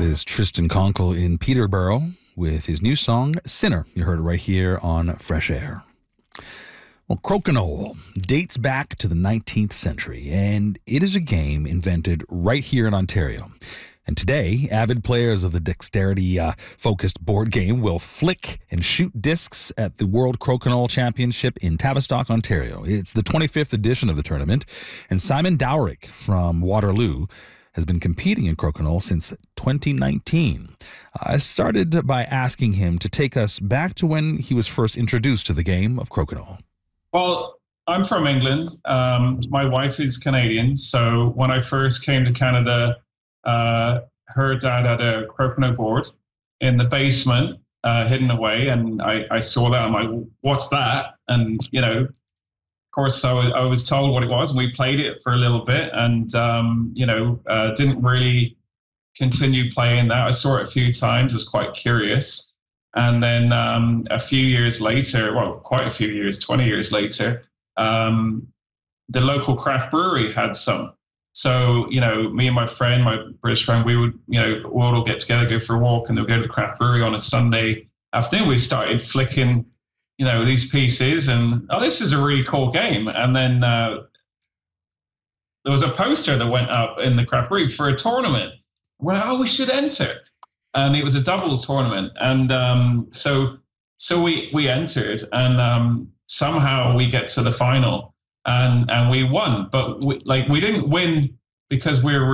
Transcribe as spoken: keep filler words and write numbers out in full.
is Tristan Conkle in Peterborough with his new song, Sinner. You heard it right here on Fresh Air. Well, crokinole dates back to the nineteenth century, and it is a game invented right here in Ontario. And today, avid players of the dexterity-focused uh, board game will flick and shoot discs at the World Crokinole Championship in Tavistock, Ontario. It's the twenty-fifth edition of the tournament, and Simon Dowrick from Waterloo has been competing in crokinole since twenty nineteen. I started by asking him to take us back to when he was first introduced to the game of crokinole. Well, I'm from England. Um, my wife is Canadian, so when I first came to Canada, uh, her dad had a crokinole board in the basement, uh, hidden away, and I, I saw that. I'm like, what's that? And, you know, of course, so I was told what it was, and we played it for a little bit, and, um, you know, uh, didn't really continue playing that. I saw it a few times, was quite curious. And then um, a few years later, well, quite a few years, twenty years later, um, the local craft brewery had some. So, you know, me and my friend, my British friend, we would, you know, we'd all get together, go for a walk, and they'll go to the craft brewery on a Sunday afternoon. We started flicking, you know, these pieces, and, oh, this is a really cool game. And then uh, there was a poster that went up in the craft brewery for a tournament. Well, oh, we should enter. And it was a doubles tournament. And um, so so we, we entered, and um, somehow we get to the final, and, and we won. But we, like we didn't win because we were